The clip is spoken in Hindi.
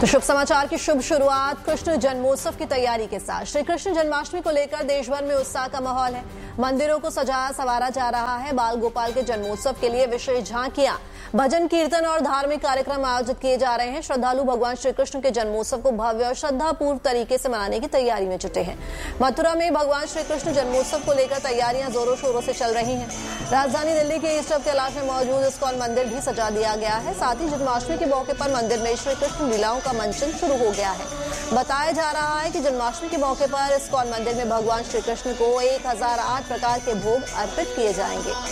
तो शुभ समाचार की शुभ शुरुआत कृष्ण जन्मोत्सव की तैयारी के साथ। श्री कृष्ण जन्माष्टमी को लेकर देश भर में उत्साह का माहौल है। मंदिरों को सजाया संवारा जा रहा है। बाल गोपाल के जन्मोत्सव के लिए विशेष झांकियां, भजन कीर्तन और धार्मिक कार्यक्रम आयोजित किए जा रहे हैं। श्रद्धालु भगवान श्री कृष्ण के जन्मोत्सव को भव्य और श्रद्धापूर्व तरीके से मनाने की तैयारी में जुटे हैं। मथुरा में भगवान श्री कृष्ण जन्मोत्सव को लेकर तैयारियां जोरों शोरों से चल रही हैं। राजधानी दिल्ली के ईस्ट ऑफ कैलाश में मौजूद इस्कॉन मंदिर भी सजा दिया गया है। साथ ही जन्माष्टमी के मौके पर मंदिर में श्री कृष्ण लीलाओं का मंचन शुरू हो गया है। बताया जा रहा है कि जन्माष्टमी के मौके पर इस्कॉन मंदिर में भगवान श्री कृष्ण को 1008 प्रकार के भोग अर्पित किए जाएंगे।